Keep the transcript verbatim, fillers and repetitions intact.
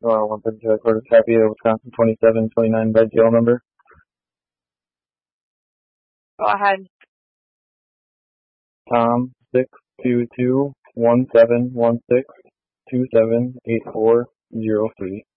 Uh, one thirty-two Court of Tapia, Wisconsin, twenty-seven twenty-nine bed jail number. Go ahead. Tom six two two one seven one six two seven eight four zero three.